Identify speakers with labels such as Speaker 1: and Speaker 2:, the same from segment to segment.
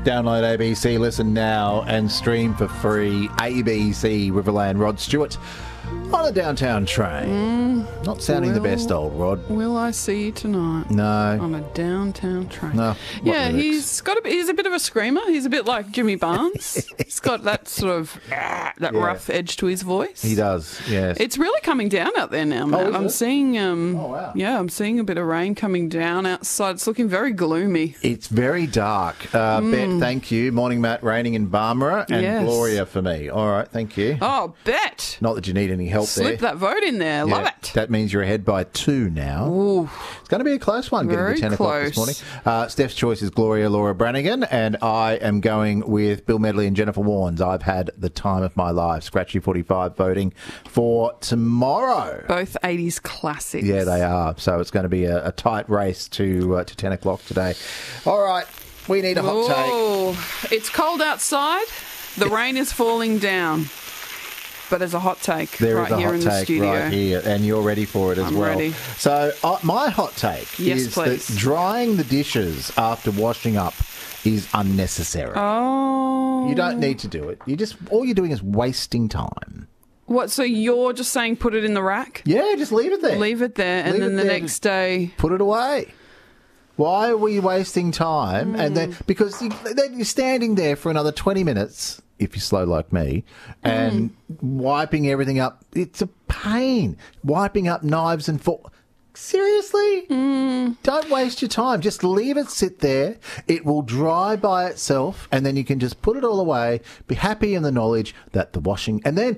Speaker 1: Download ABC, listen now, and stream for free. ABC Riverland. Rod Stewart on a downtown train. Not sounding the best, old Rod.
Speaker 2: Will I see you tonight?
Speaker 1: No.
Speaker 2: On a downtown train.
Speaker 1: No.
Speaker 2: Yeah, he's a bit of a screamer. He's a bit like Jimmy Barnes. He's got that sort of rough edge to his voice.
Speaker 1: He does, yes.
Speaker 2: It's really coming down out there now, Matt. I'm seeing
Speaker 1: wow.
Speaker 2: yeah, I'm seeing a bit of rain coming down outside. It's looking very gloomy.
Speaker 1: It's very dark. Bet, thank you. Morning, Matt, raining in Barmera, and
Speaker 2: Yes.
Speaker 1: Gloria for me. All right, thank you.
Speaker 2: Oh, Bet.
Speaker 1: Not that you need any help
Speaker 2: Slip
Speaker 1: there.
Speaker 2: that vote in there. Love it.
Speaker 1: That means you're ahead by 2 now.
Speaker 2: Ooh.
Speaker 1: It's going to be a close one getting
Speaker 2: Very
Speaker 1: to 10 o'clock this
Speaker 2: close.
Speaker 1: morning. Steph's choice is Gloria Laura Brannigan, and I am going with Bill Medley and Jennifer Warnes. I've had the time of my life. Scratchy 45 voting for tomorrow.
Speaker 2: Both 80s classics.
Speaker 1: Yeah, they are. So it's going to be a tight race to 10 o'clock today. All right, we need a hot take.
Speaker 2: Oh, it's cold outside. The rain is falling down. But there's a hot take
Speaker 1: There
Speaker 2: right
Speaker 1: is a
Speaker 2: here
Speaker 1: hot
Speaker 2: in the
Speaker 1: take
Speaker 2: studio.
Speaker 1: right here, and you're ready for it as
Speaker 2: I'm
Speaker 1: well.
Speaker 2: ready.
Speaker 1: So my hot take
Speaker 2: Yes,
Speaker 1: is
Speaker 2: please.
Speaker 1: that drying the dishes after washing up is unnecessary.
Speaker 2: Oh.
Speaker 1: You don't need to do it. All you're doing is wasting time.
Speaker 2: What, so you're just saying put it in the rack?
Speaker 1: Yeah, just leave it there.
Speaker 2: Leave it there, and
Speaker 1: Leave
Speaker 2: then
Speaker 1: it
Speaker 2: the
Speaker 1: there.
Speaker 2: next day...
Speaker 1: Put it away. Why are we wasting time? And then because then you're standing there for another 20 minutes, if you're slow like me, and wiping everything up. It's a pain. Wiping up knives and forks. Seriously? Don't waste your time. Just leave it sit there. It will dry by itself, and then you can just put it all away. Be happy in the knowledge that the washing, and then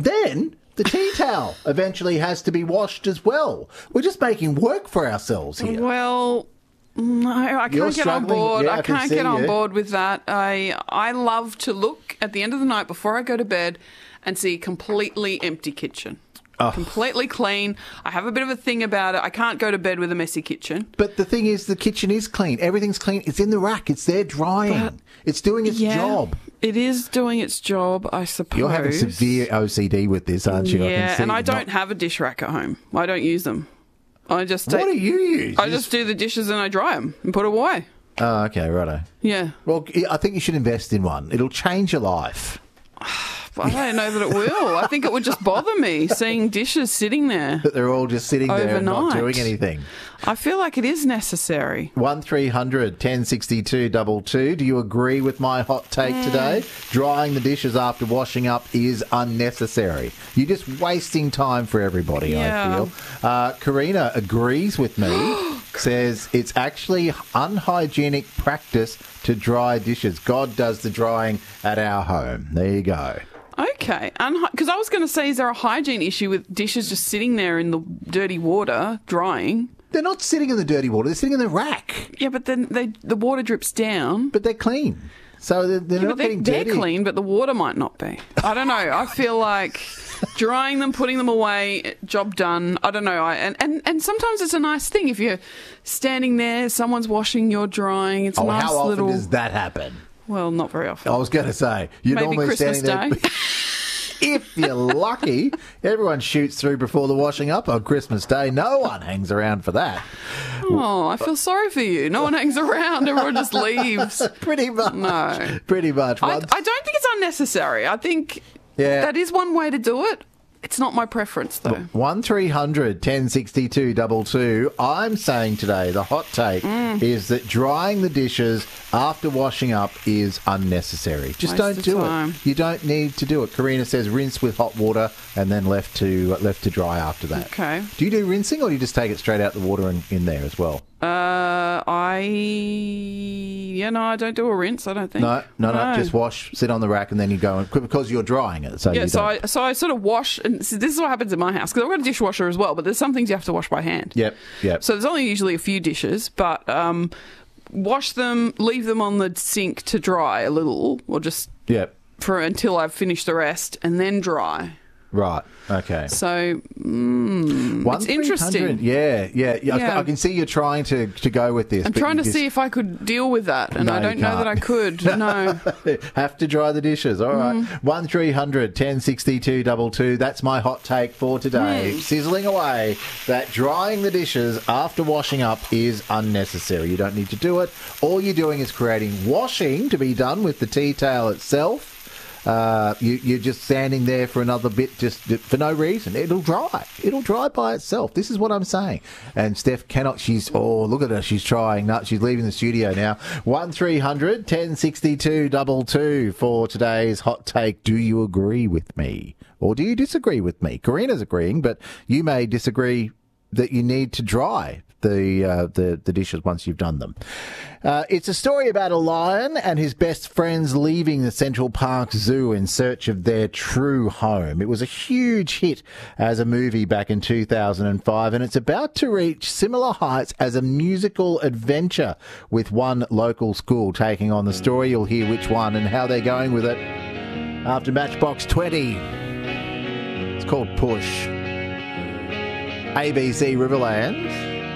Speaker 1: the tea towel eventually has to be washed as well. We're just making work for ourselves here.
Speaker 2: Well, no, I
Speaker 1: You're
Speaker 2: can't get on
Speaker 1: struggling.
Speaker 2: board.
Speaker 1: Yeah, I
Speaker 2: I
Speaker 1: can
Speaker 2: can't
Speaker 1: see
Speaker 2: get on
Speaker 1: you.
Speaker 2: board with that. I love to look at the end of the night before I go to bed and see a completely empty kitchen. Completely clean. I have a bit of a thing about it. I can't go to bed with a messy kitchen.
Speaker 1: But the thing is, the kitchen is clean. Everything's clean. It's in the rack. It's there drying. It's doing its job.
Speaker 2: It is doing its job, I suppose.
Speaker 1: You're having severe OCD with this, aren't you?
Speaker 2: Yeah, and I don't have a dish rack at home. I don't use them. I just
Speaker 1: What do you use?
Speaker 2: I just do the dishes and I dry them and put away.
Speaker 1: Oh, okay, righto.
Speaker 2: Yeah.
Speaker 1: Well, I think you should invest in one. It'll change your life.
Speaker 2: I don't know that it will. I think it would just bother me seeing dishes sitting there.
Speaker 1: That they're all just sitting there and not
Speaker 2: Overnight.
Speaker 1: doing anything.
Speaker 2: I feel like it is necessary.
Speaker 1: 1300 1062 22. Do you agree with my hot take today? Drying the dishes after washing up is unnecessary. You're just wasting time for everybody,
Speaker 2: Yeah.
Speaker 1: I feel. Karina agrees with me, says it's actually unhygienic practice to dry dishes. God does the drying at our home. There you go.
Speaker 2: Okay. Because I was going to say, is there a hygiene issue with dishes just sitting there in the dirty water drying?
Speaker 1: They're not sitting in the dirty water. They're sitting in the rack.
Speaker 2: Yeah, but then the water drips down.
Speaker 1: But they're clean. So they're
Speaker 2: Yeah,
Speaker 1: not
Speaker 2: but
Speaker 1: getting
Speaker 2: they're
Speaker 1: dirty.
Speaker 2: clean, but the water might not be. I don't know. I feel like drying them, putting them away, job done. I don't know. And sometimes it's a nice thing if you're standing there, someone's washing, you're drying. It's a nice
Speaker 1: how often
Speaker 2: little.
Speaker 1: does that happen?
Speaker 2: Well, not very often.
Speaker 1: I was going to say, you're
Speaker 2: Maybe
Speaker 1: normally
Speaker 2: Christmas
Speaker 1: standing there.
Speaker 2: Day.
Speaker 1: If you're lucky, everyone shoots through before the washing up on Christmas Day. No one hangs around for that.
Speaker 2: Oh, I feel sorry for you. No one hangs around. Everyone just leaves.
Speaker 1: Pretty much.
Speaker 2: No.
Speaker 1: Pretty much.
Speaker 2: I don't think it's unnecessary. I think that is one way to do it. It's not my preference, though.
Speaker 1: 1300 1062 22. I'm saying today the hot take is that drying the dishes after washing up is unnecessary. Just
Speaker 2: Waste
Speaker 1: don't
Speaker 2: of
Speaker 1: do
Speaker 2: time.
Speaker 1: it. You don't need to do it. Karina says rinse with hot water and then left to dry after that.
Speaker 2: Okay.
Speaker 1: Do you do rinsing or do you just take it straight out the water and in there as well?
Speaker 2: I don't do a rinse, I don't think.
Speaker 1: No. Just wash, sit on the rack, and then you go and because you're drying it. So
Speaker 2: Yeah,
Speaker 1: you
Speaker 2: so
Speaker 1: don't.
Speaker 2: I sort of wash, and this is what happens in my house, because I've got a dishwasher as well, but there's some things you have to wash by hand.
Speaker 1: Yep.
Speaker 2: So there's only usually a few dishes, but wash them, leave them on the sink to dry a little, or just
Speaker 1: Yep.
Speaker 2: until I've finished the rest, and then dry.
Speaker 1: Right. Okay.
Speaker 2: So,
Speaker 1: One
Speaker 2: it's interesting.
Speaker 1: Yeah.
Speaker 2: Yeah.
Speaker 1: I can see you're trying to go with this.
Speaker 2: I'm
Speaker 1: but
Speaker 2: trying
Speaker 1: you
Speaker 2: to see if I could deal with that, and
Speaker 1: No,
Speaker 2: I don't
Speaker 1: you
Speaker 2: know that I
Speaker 1: can't.
Speaker 2: could. No.
Speaker 1: Have to dry the dishes. All right. 1300 1062 22. That's my hot take for today. Sizzling away that drying the dishes after washing up is unnecessary. You don't need to do it. All you're doing is creating washing to be done with the tea towel itself. You're just standing there for another bit just for no reason. It'll dry. It'll dry by itself. This is what I'm saying. And Steph cannot. Look at her. She's trying. No, she's leaving the studio now. 1300 1062 22 for today's hot take. Do you agree with me or do you disagree with me? Karina's agreeing, but you may disagree that you need to dry the dishes once you've done them. It's a story about a lion and his best friends leaving the Central Park Zoo in search of their true home. It was a huge hit as a movie back in 2005, and it's about to reach similar heights as a musical adventure, with one local school taking on the story. You'll hear which one and how they're going with it after Matchbox 20. It's called Push. ABC Riverland.